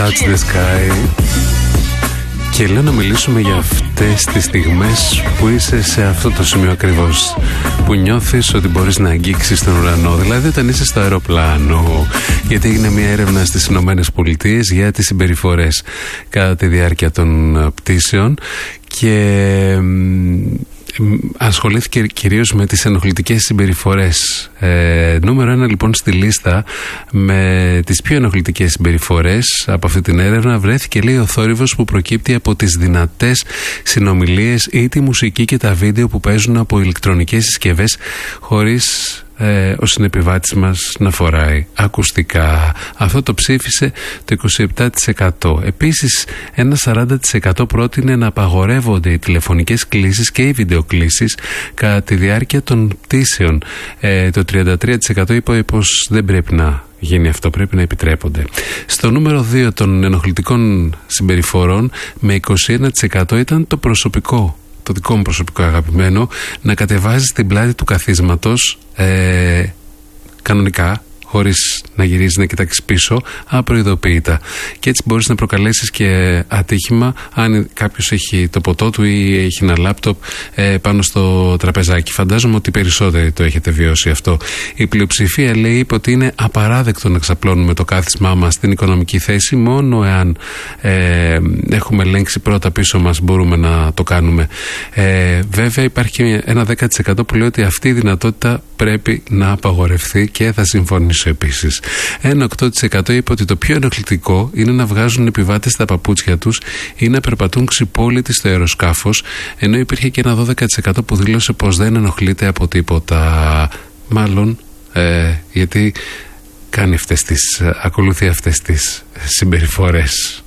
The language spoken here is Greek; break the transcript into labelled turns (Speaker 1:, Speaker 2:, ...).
Speaker 1: Touch the Sky. Και λέω να μιλήσουμε για αυτές τις στιγμές που είσαι σε αυτό το σημείο ακριβώς, που νιώθεις ότι μπορείς να αγγίξεις τον ουρανό. Δηλαδή όταν είσαι στο αεροπλάνο. Γιατί έγινε μια έρευνα στις ΗΠΑ για τις συμπεριφορές κατά τη διάρκεια των πτήσεων και ασχολήθηκε κυρίως με τις ενοχλητικές συμπεριφορές. Νούμερο 1 λοιπόν στη λίστα με τις πιο ενοχλητικές συμπεριφορές από αυτή την έρευνα βρέθηκε, λέει, ο θόρυβος που προκύπτει από τις δυνατές συνομιλίες ή τη μουσική και τα βίντεο που παίζουν από ηλεκτρονικές συσκευές χωρίς ο συνεπιβάτης μας να φοράει ακουστικά. Αυτό το ψήφισε το 27%. Επίσης ένα 40% πρότεινε να απαγορεύονται οι τηλεφωνικές κλήσεις και οι βιντεοκλήσεις κατά τη διάρκεια των πτήσεων. Το 33% είπε πως δεν πρέπει να γίνει αυτό, πρέπει να επιτρέπονται. Στο νούμερο 2 των ενοχλητικών συμπεριφορών με 21% ήταν το προσωπικό. Το δικό μου προσωπικό αγαπημένο, να κατεβάζει την πλάτη του καθίσματος κανονικά, χωρίς να γυρίζεις να κοιτάξεις πίσω, απροειδοποιητά. Και έτσι μπορείς να προκαλέσεις και ατύχημα αν κάποιος έχει το ποτό του ή έχει ένα λάπτοπ πάνω στο τραπεζάκι. Φαντάζομαι ότι περισσότεροι το έχετε βιώσει αυτό. Η πλειοψηφία, λέει, είπε ότι είναι απαράδεκτο να ξαπλώνουμε το κάθισμά μας στην οικονομική θέση. Μόνο εάν έχουμε ελέγξει πρώτα πίσω μας μπορούμε να το κάνουμε. Βέβαια υπάρχει και ένα 10% που λέει ότι αυτή η δυνατότητα πρέπει να απαγορευτεί και θα συμφωνήσω επίσης. Ένα 8% είπε ότι το πιο ενοχλητικό είναι να βγάζουν επιβάτες τα παπούτσια τους ή να περπατούν ξυπόλοιτοι στο αεροσκάφος, ενώ υπήρχε και ένα 12% που δήλωσε πως δεν ενοχλείται από τίποτα. Μάλλον γιατί ακολουθεί αυτές τις συμπεριφορές.